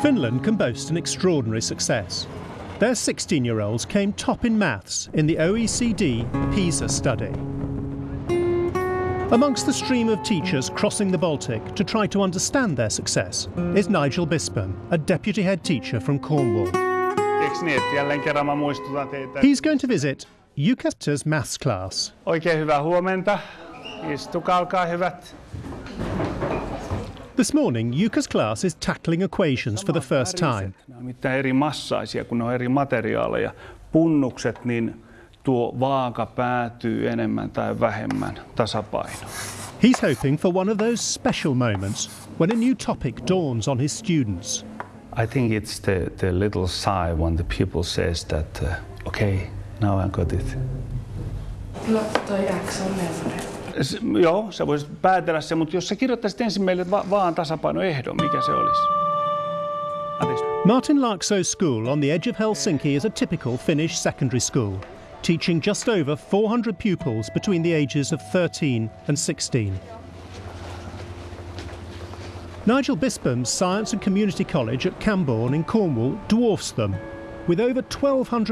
Finland can boast an extraordinary success. Their 16-year-olds came top in maths in the OECD PISA study. Amongst the stream of teachers crossing the Baltic to try to understand their success is Nigel Bispham, a deputy head teacher from Cornwall. He's going to visit UCAS's maths class. Oikein hyvää huomenta. Istukaa, olkaa hyvät. This morning, Yuka's class is tackling equations for the first time. Nämä on mitään eri massaisia, kun ne on eri materiaaleja. Punnukset, niin tuo vaaka päätyy enemmän tai vähemmän tasapainoon. He's hoping for one of those special moments when a new topic dawns on his students. I think it's the little sigh when the pupil says that, okay, now I got it. Toi X on neljä. Joo, sä voisit päätellä sen, mutta jos sä kirjoittaisit ensin meille vaan tasapainoehdon, mikä se olisi? Martin Laakso's school on the edge of Helsinki is a typical Finnish secondary school, teaching just over 400 pupils between the ages of 13 and 16. Nigel Bispham's Science and Community College at Camborne in Cornwall dwarfs them, with over 1,200